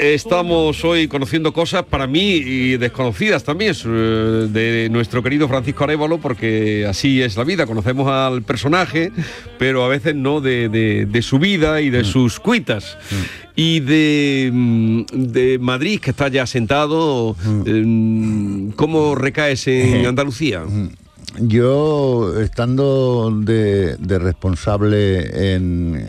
Estamos hoy conociendo cosas para mí y desconocidas también de nuestro querido Francisco Arévalo, porque así es la vida, conocemos al personaje, pero a veces no de su vida y de sus cuitas. Y de Madrid, que está ya asentado, ¿cómo recaes en Andalucía? Yo, estando de responsable en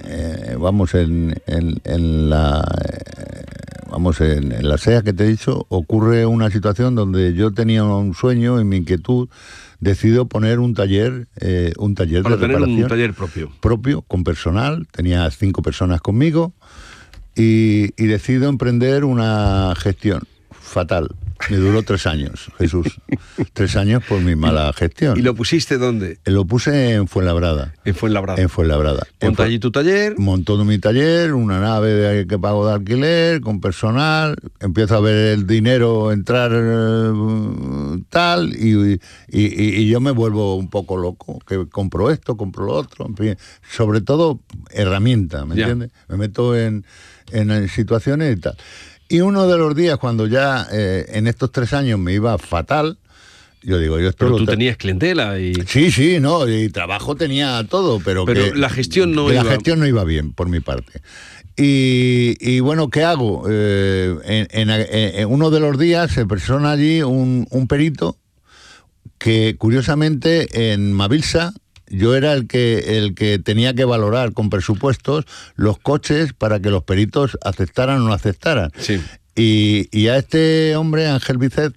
la SEA que te he dicho, ocurre una situación donde yo tenía un sueño y mi inquietud, decido poner un taller de reparación. Un taller propio, con personal, tenía 5 personas conmigo y decido emprender una gestión fatal. Me duró 3 años, Jesús. 3 años por mi mala gestión. ¿Y lo pusiste dónde? Lo puse en Fuenlabrada. En Fuenlabrada. Monté allí tu taller. Montó mi taller, una nave que pago de alquiler, con personal. Empiezo a ver el dinero entrar tal, y yo me vuelvo un poco loco. Que compro esto, compro lo otro. En fin, sobre todo herramientas, ¿me entiendes? Me meto en situaciones y tal. Y uno de los días, cuando ya en estos 3 años me iba fatal, yo digo, Pero tú tenías clientela y... Sí, no, y trabajo tenía todo, pero que la gestión no iba... La gestión no iba bien, por mi parte. Y bueno, ¿qué hago? En uno de los días se persona allí un perito que, curiosamente, en Mavilsa, yo era el que tenía que valorar con presupuestos los coches para que los peritos aceptaran o no aceptaran. Sí. Y a este hombre, Ángel Vicet,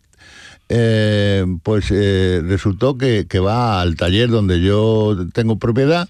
resultó que va al taller donde yo tengo propiedad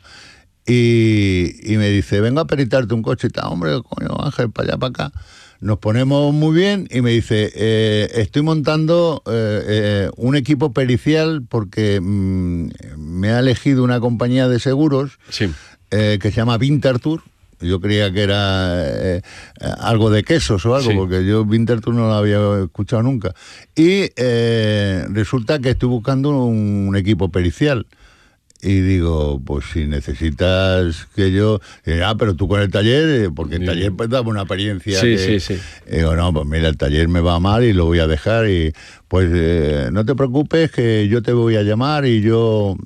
y me dice, vengo a peritarte un coche y tal. Hombre, coño, Ángel, para allá, para acá. Nos ponemos muy bien y me dice, estoy montando un equipo pericial porque me ha elegido una compañía de seguros que se llama Winterthur. Yo creía que era algo de quesos o algo, porque yo Winterthur no lo había escuchado nunca. Y resulta que estoy buscando un equipo pericial. Y digo, pues si necesitas que yo... pero tú con el taller, porque el taller pues daba una apariencia Sí. Y digo, no, pues mira, el taller me va mal y lo voy a dejar y pues no te preocupes que yo te voy a llamar y yo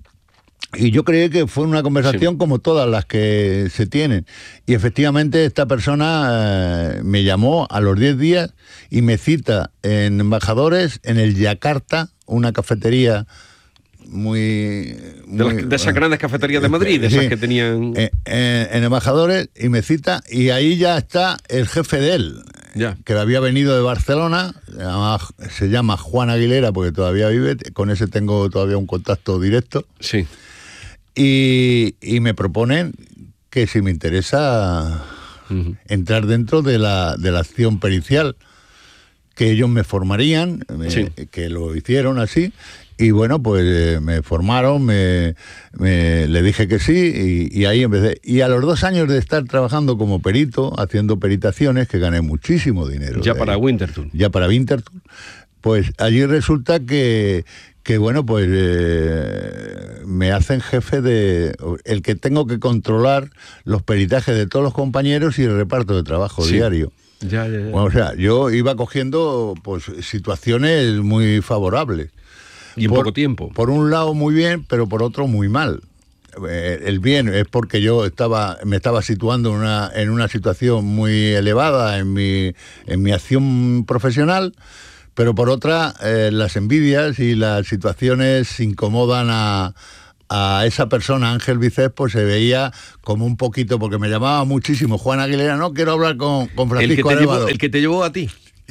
creí que fue una conversación como todas las que se tienen. Y efectivamente esta persona me llamó a los 10 días y me cita en Embajadores, en el Yakarta, una cafetería... de esas grandes cafeterías de Madrid, de esas que tenían... en Embajadores, y me cita, y ahí ya está el jefe de él, que había venido de Barcelona, se llama Juan Aguilera, porque todavía vive, con ese tengo todavía un contacto directo. Sí. Y me proponen que si me interesa entrar dentro de la acción pericial, que ellos me formarían, que lo hicieron así. Y bueno, pues me formaron, le dije que sí y ahí empecé. Y a los 2 años de estar trabajando como perito, haciendo peritaciones, que gané muchísimo dinero. Ya para Winterthur. Pues allí resulta que bueno, pues me hacen jefe el que tengo que controlar los peritajes de todos los compañeros y el reparto de trabajo diario. Ya. Bueno, o sea, yo iba cogiendo pues situaciones muy favorables. Y en poco tiempo. Por un lado muy bien, pero por otro muy mal. El bien es porque yo me estaba situando en una situación muy elevada en mi acción profesional, pero por otra las envidias y las situaciones incomodan a esa persona, Ángel Vicet, pues se veía como un poquito, porque me llamaba muchísimo Juan Aguilera, no, quiero hablar con Francisco Arévalo. El que te llevó a ti.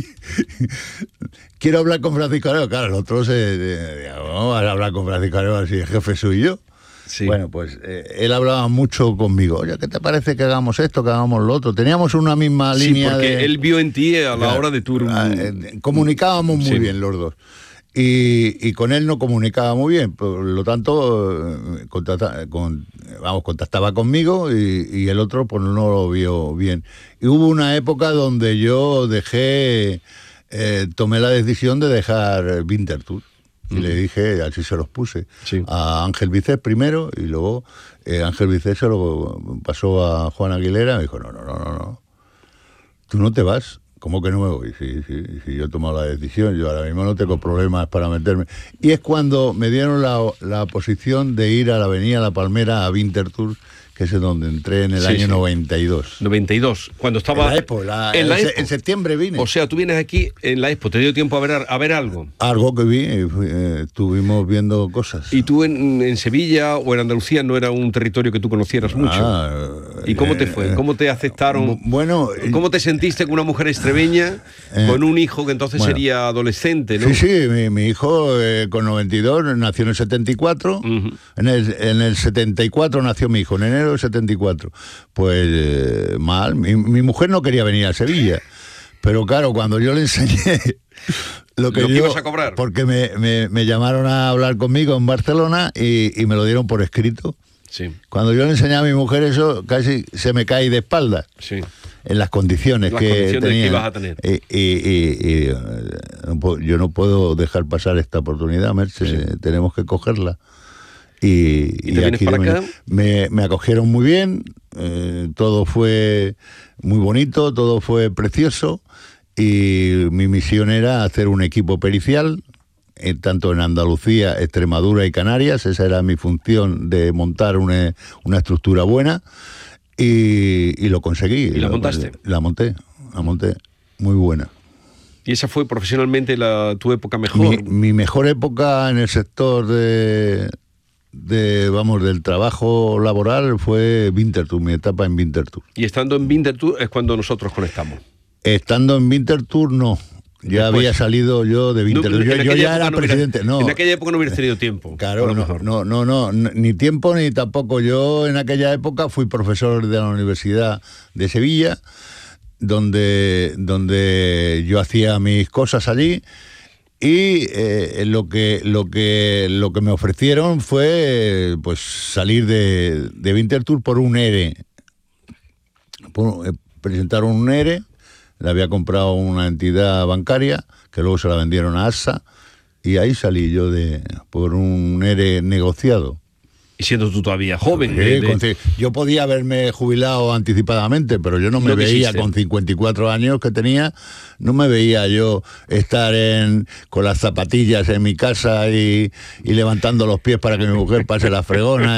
Quiero hablar con Francisco Arévalo. Claro, el otro no vas a hablar con Francisco Arévalo si el jefe soy yo. Sí. Bueno, pues él hablaba mucho conmigo. Oye, ¿qué te parece que hagamos esto, que hagamos lo otro? Teníamos una misma línea porque él vio en ti a la hora de tu... comunicábamos muy bien los dos. Y con él no comunicaba muy bien, por lo tanto contactaba conmigo y el otro pues no lo vio bien. Y hubo una época donde yo tomé la decisión de dejar Winterthur y le dije, así se los puse, a Ángel Vicet primero y luego Ángel Vicet se lo pasó a Juan Aguilera y me dijo, no, tú no te vas ¿Cómo que no me voy? Sí, yo he tomado la decisión, yo ahora mismo no tengo problemas para meterme. Y es cuando me dieron la posición de ir a la Avenida La Palmera a Winterthur, que es donde entré en el año 92. 92, cuando estaba... En la Expo, en septiembre vine. O sea, tú vienes aquí en la Expo, ¿te dio tiempo a ver algo? Algo que vi, estuvimos viendo cosas. ¿Y tú en Sevilla o en Andalucía no era un territorio que tú conocieras mucho? ¿Y cómo te fue? ¿Cómo te aceptaron? Bueno... ¿Cómo te sentiste con una mujer extremeña, con un hijo que entonces sería adolescente, ¿no? Sí, mi hijo con 92 nació en el 74, en el 74 nació mi hijo, en enero del 74. Pues mal, mi mujer no quería venir a Sevilla, pero claro, cuando yo le enseñé lo que ibas a cobrar, porque me llamaron a hablar conmigo en Barcelona y me lo dieron por escrito. Sí. Cuando yo le enseñé a mi mujer eso, casi se me cae de espalda. Sí. En las condiciones que tenía. Que ibas a tener. Yo no puedo dejar pasar esta oportunidad, Merche, Sí. tenemos que cogerla. ¿Y te vienes aquí para acá? Me acogieron muy bien, todo fue muy bonito, todo fue precioso, y mi misión era hacer un equipo pericial, tanto en Andalucía, Extremadura y Canarias. Esa era mi función, de montar una estructura buena, y lo conseguí. ¿Y la montaste? La monté, muy buena. ¿Y esa fue profesionalmente tu época mejor? Mi mejor época en el sector del trabajo laboral fue Winterthur, mi etapa en Winterthur. Y estando en Winterthur es cuando nosotros conectamos. Estando en Winterthur, no. Ya Después. había salido yo de Winterthur. Yo ya era presidente. No. En aquella época no hubieras tenido tiempo. Claro, no, ni tiempo ni tampoco. Yo en aquella época fui profesor de la Universidad de Sevilla, donde yo hacía mis cosas allí, y lo que me ofrecieron fue pues salir de Winterthur por un ERE. Presentaron un ERE. Le había comprado una entidad bancaria, que luego se la vendieron a AXA, y ahí salí yo por un ERE negociado. Y siendo tú todavía joven. Yo podía haberme jubilado anticipadamente, pero yo no me veía, con 54 años que tenía, no me veía yo estar con las zapatillas en mi casa y levantando los pies para que mi mujer pase la fregona,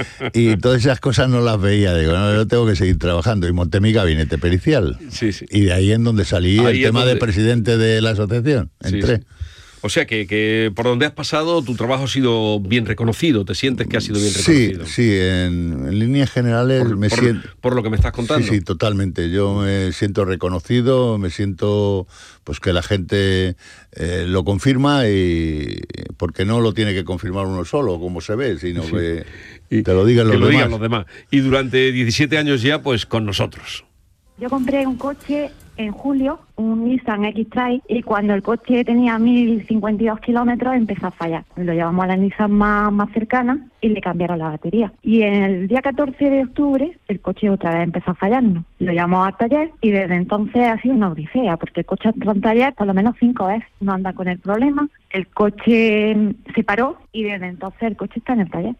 y todas esas cosas no las veía. Digo, no, yo tengo que seguir trabajando, y monté mi gabinete pericial. Sí. Y de ahí en donde salí el tema de presidente de la asociación. Entré. Sí. O sea que por donde has pasado tu trabajo ha sido bien reconocido, te sientes que ha sido bien reconocido. Sí, en líneas generales siento... Por lo que me estás contando. Sí, totalmente. Yo me siento reconocido, me siento pues que la gente lo confirma, y porque no lo tiene que confirmar uno solo, como se ve, sino que te lo digan los demás. Y durante 17 años ya, pues con nosotros. Yo compré un coche en julio, un Nissan X-Trail, y cuando el coche tenía 1052 kilómetros empezó a fallar. Lo llevamos a la Nissan más cercana y le cambiaron la batería. Y el día 14 de octubre el coche otra vez empezó a fallarnos. Lo llevamos al taller y desde entonces ha sido una odisea, porque el coche entró en taller por lo menos 5 veces. No anda con el problema, el coche se paró y desde entonces el coche está en el taller.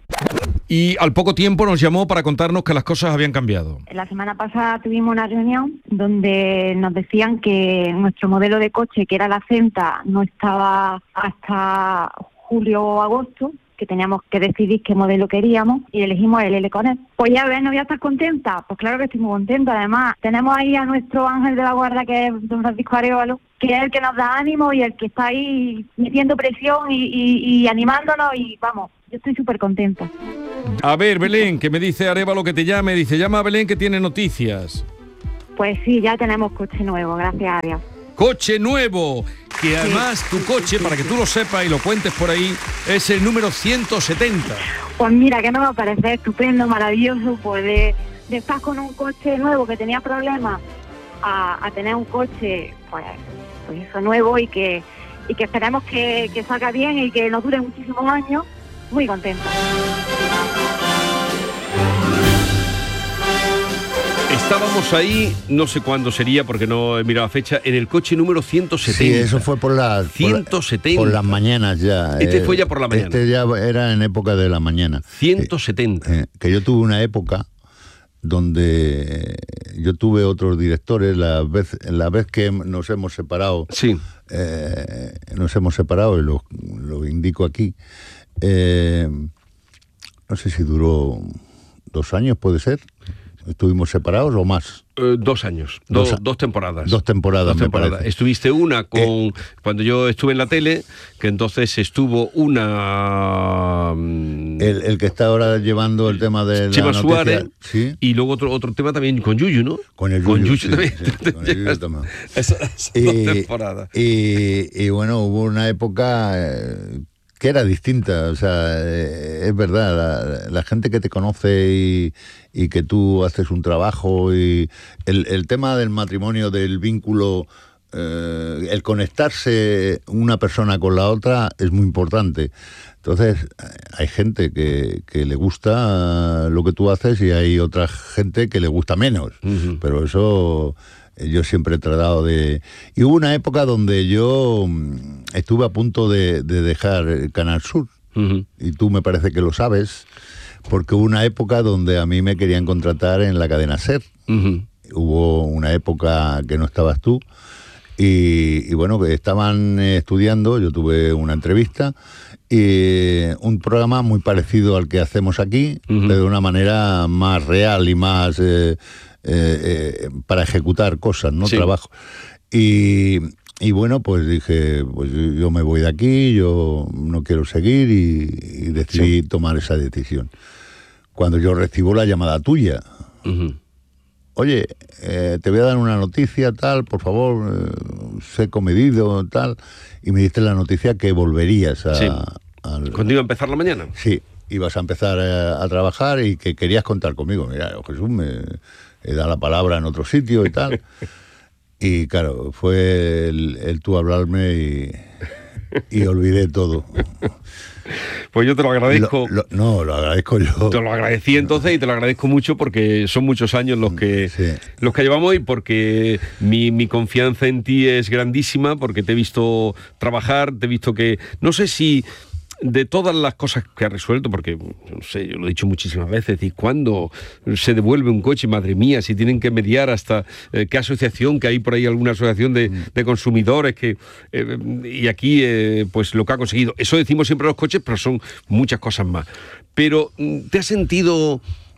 Y al poco tiempo nos llamó para contarnos que las cosas habían cambiado. La semana pasada tuvimos una reunión donde nos decían que nuestro modelo de coche, que era la Centa, no estaba hasta julio o agosto, que teníamos que decidir qué modelo queríamos, y elegimos el L-Connect. Pues ya ves, ¿no voy a estar contenta? Pues claro que estoy muy contenta. Además, tenemos ahí a nuestro ángel de la guarda, que es don Francisco Arévalo, que es el que nos da ánimo y el que está ahí metiendo presión y animándonos, y vamos, yo estoy súper contenta. A ver, Belén, que me dice Arévalo que te llame, dice, llama a Belén que tiene noticias. Pues sí, ya tenemos coche nuevo, gracias a Dios. Coche nuevo, que además tu coche, para que tú lo sepas y lo cuentes por ahí, es el número 170. Pues mira, que no me parece estupendo, maravilloso, pues de estar con un coche nuevo que tenía problemas a tener un coche pues eso, nuevo, y que esperemos que salga bien y que nos dure muchísimos años. Muy contenta. Estábamos ahí, no sé cuándo sería, porque no he mirado la fecha, en el coche número 170. Sí, eso fue por las 170. Por las mañanas ya. Este fue ya por la mañana. Este ya era en época de la mañana. 170. Que yo tuve una época donde yo tuve otros directores, la vez que nos hemos separado, Sí. Y lo indico aquí, no sé si duró 2 años, puede ser, estuvimos separados o más. 2 años, dos temporadas. 2 temporadas, me parece. Estuviste una cuando yo estuve en la tele, que entonces estuvo una... El que está ahora llevando el tema de Chema la noticia, Suárez, ¿sí? Y luego otro tema también con Yuyu, ¿no? Con Yuyu sí, también. Sí, con el Yuyu también. Esas 2 temporadas. Y bueno, hubo una época que era distinta, o sea, es verdad, la gente que te conoce y que tú haces un trabajo, y el tema del matrimonio, del vínculo, el conectarse una persona con la otra es muy importante. Entonces, hay gente que le gusta lo que tú haces y hay otra gente que le gusta menos, pero eso... Yo siempre he tratado de... Y hubo una época donde yo estuve a punto de dejar Canal Sur, y tú me parece que lo sabes, porque hubo una época donde a mí me querían contratar en la cadena SER. Hubo una época que no estabas tú, y bueno, que estaban estudiando, yo tuve una entrevista, y un programa muy parecido al que hacemos aquí, pero de una manera más real y más... para ejecutar cosas, ¿no? Sí. Trabajo. Y bueno, pues dije, pues yo me voy de aquí, yo no quiero seguir, y decidí tomar esa decisión. Cuando yo recibo la llamada tuya, oye, te voy a dar una noticia, tal, por favor, sé comedido, tal, y me diste la noticia que volverías a... Sí. ¿Cuándo iba a empezar la mañana? Sí, ibas a empezar a trabajar y que querías contar conmigo. Mira, Jesús, he dado la palabra en otro sitio y tal. Y claro, fue el tú hablarme y olvidé todo. Pues yo te lo agradezco. Lo agradezco yo. Te lo agradecí entonces y te lo agradezco mucho porque son muchos años los que llevamos, y porque mi confianza en ti es grandísima, porque te he visto trabajar, te he visto que... No sé si... De todas las cosas que ha resuelto, porque, no sé, yo lo he dicho muchísimas veces, y cuando se devuelve un coche, madre mía, si tienen que mediar hasta qué asociación, que hay por ahí alguna asociación de consumidores, y aquí, pues lo que ha conseguido. Eso decimos siempre los coches, pero son muchas cosas más. Pero, ¿te has sentido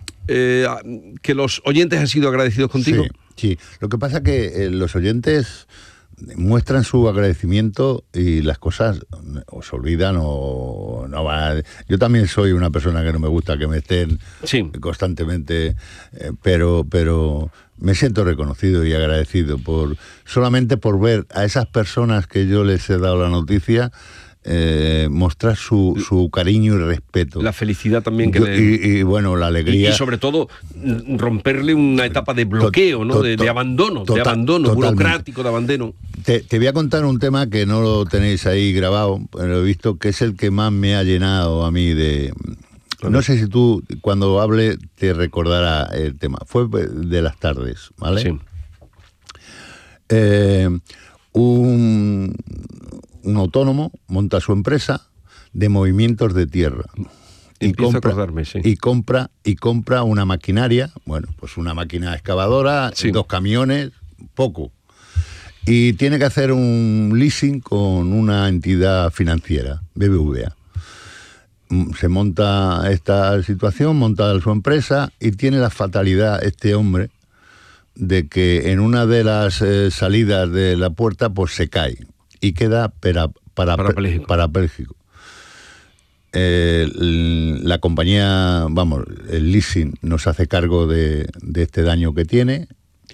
que los oyentes han sido agradecidos contigo? Sí. Lo que pasa es que los oyentes muestran su agradecimiento y las cosas o se olvidan o no van. Yo también soy una persona que no me gusta que me estén constantemente, pero me siento reconocido y agradecido solamente por ver a esas personas que yo les he dado la noticia mostrar su cariño y respeto. La felicidad también que y bueno, la alegría. Y sobre todo romperle una etapa de bloqueo, ¿no? De abandono, burocrático, de abandono. Te voy a contar un tema que no lo tenéis ahí grabado, pero lo he visto, que es el que más me ha llenado a mí de... No sé si tú, cuando hable, te recordará el tema. Fue de las tardes, ¿vale? Sí. Un autónomo monta su empresa de movimientos de tierra. Y compra una maquinaria, bueno, pues una máquina excavadora, 2 camiones, poco. Y tiene que hacer un leasing con una entidad financiera, BBVA. Se monta esta situación, monta su empresa, y tiene la fatalidad este hombre de que en una de las salidas de la puerta pues se cae y queda parapléjico. La compañía, el leasing nos hace cargo de este daño que tiene.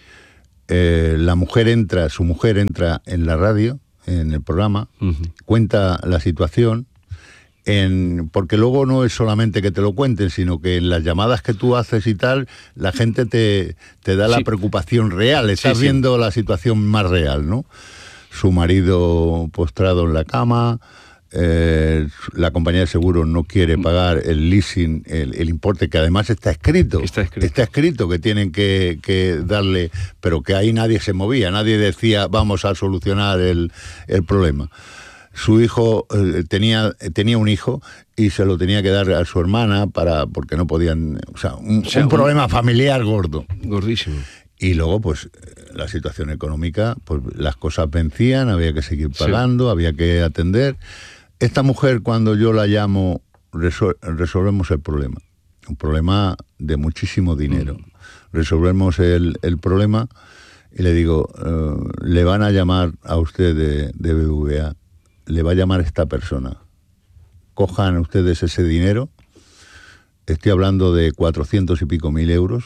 Su mujer entra en la radio, en el programa, cuenta la situación, porque luego no es solamente que te lo cuenten, sino que en las llamadas que tú haces y tal, la gente te da la preocupación real, estás viendo la situación más real, ¿no? Su marido postrado en la cama, la compañía de seguros no quiere pagar el leasing, el importe que además está escrito que tienen que darle, pero que ahí nadie se movía, nadie decía vamos a solucionar el problema. su hijo tenía un hijo y se lo tenía que dar a su hermana porque no podían, o sea, un problema familiar gordo. Gordísimo. Y luego, pues, la situación económica, pues las cosas vencían, había que seguir pagando, había que atender. Esta mujer, cuando yo la llamo, resolvemos el problema. Un problema de muchísimo dinero. Resolvemos el problema y le digo, le van a llamar a usted de BBVA, le va a llamar esta persona. Cojan ustedes ese dinero, estoy hablando de 400 y pico mil euros.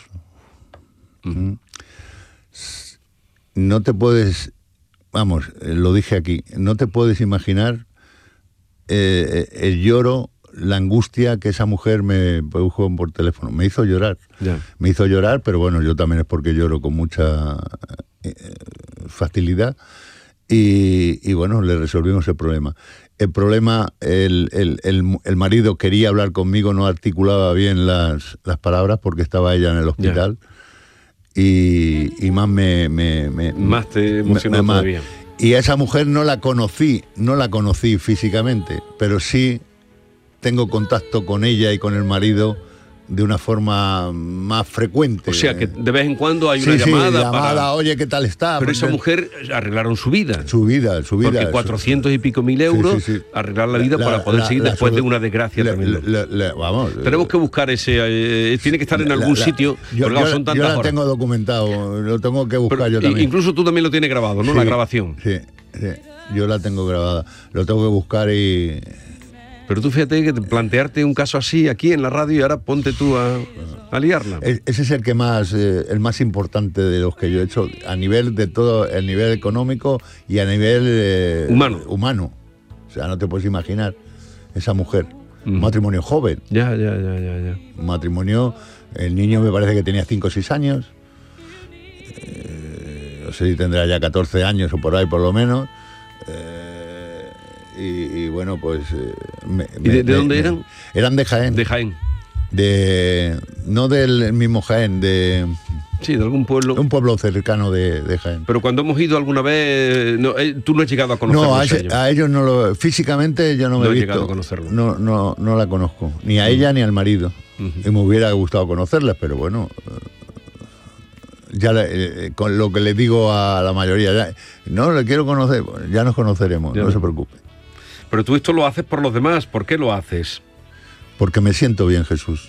No te puedes, vamos, lo dije aquí, no te puedes imaginar el lloro, la angustia que esa mujer me produjo por teléfono. Me hizo llorar. Ya. Me hizo llorar, pero bueno, yo también es porque lloro con mucha facilidad. Y bueno, le resolvimos el problema. El problema, el marido quería hablar conmigo, no articulaba bien las palabras porque estaba ella en el hospital. Ya. Y más más te emocionó todavía. Y a esa mujer no la conocí físicamente, pero sí tengo contacto con ella y con el marido de una forma más frecuente. O sea, que de vez en cuando hay una llamada para... Oye, ¿qué tal está? Pero esa mujer arreglaron su vida. Su vida. Porque 400 y pico mil euros, arreglar la vida para poder seguir después de una desgracia tremenda. Vamos. Tenemos que buscar ese... tiene que estar en algún sitio, porque son tantas horas. Yo la tengo documentado, lo tengo que buscar yo también. Incluso tú también lo tienes grabado, ¿no? La grabación. Sí, yo la tengo grabada. Lo tengo que buscar y... Pero tú fíjate que plantearte un caso así aquí en la radio y ahora ponte tú a liarla. Ese es el más importante de los que yo he hecho a nivel de todo, el nivel económico y a nivel humano. O sea, no te puedes imaginar esa mujer. Un matrimonio joven. Ya. Un matrimonio, el niño me parece que tenía 5 o 6 años. No sé si tendrá ya 14 años o por ahí por lo menos. Y bueno, pues... ¿De dónde eran? Eran de Jaén. De Jaén. No del mismo Jaén, sí, de algún pueblo. Un pueblo cercano de Jaén. Pero cuando hemos ido alguna vez, tú no has llegado a conocerlos. No, a ellos no físicamente yo no me he visto. Llegado a conocerlos. No la conozco, ni a ella ni al marido. Y me hubiera gustado conocerlas, pero bueno... Ya con lo que le digo a la mayoría, no le quiero conocer, ya nos conoceremos, no se preocupe. Pero tú esto lo haces por los demás, ¿por qué lo haces? Porque me siento bien, Jesús.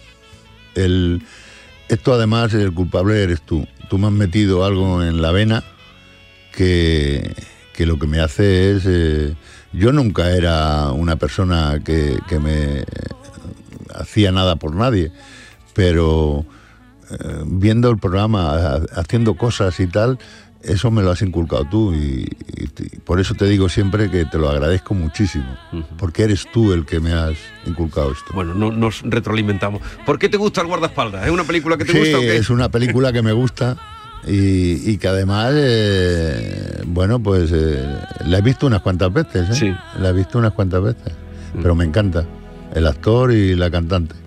Esto además, el culpable eres tú. Tú me has metido algo en la vena que lo que me hace es... yo nunca era una persona que me hacía nada por nadie, pero viendo el programa, haciendo cosas y tal... Eso me lo has inculcado tú y por eso te digo siempre que te lo agradezco muchísimo, porque eres tú el que me has inculcado esto. Bueno, nos retroalimentamos. ¿Por qué te gusta El guardaespaldas? ¿Es una película que te gusta o qué? Es una película que me gusta y que además, bueno, pues la he visto unas cuantas veces, Sí. La he visto unas cuantas veces, pero me encanta el actor y la cantante.